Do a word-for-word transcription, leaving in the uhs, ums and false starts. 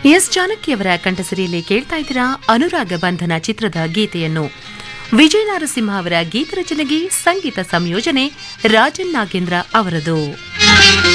S ಜಾನಕಿಯವರ ಕಂಠಸಿರಿಯಲ್ಲಿ ಕೇಳ್ತಾ ಇದ್ದೀರಾ ಅನುರಾಗ ಬಂಧನ ಚಿತ್ರದ ಗೀತೆಯನ್ನು. ವಿಜಯ ನರಸಿಂಹ ಅವರ ಗೀತರಚನೆಗೆ ಸಂಗೀತ ಸಂಯೋಜನೆ ರಾಜನ್ ನಾಗೇಂದ್ರ ಅವರದು.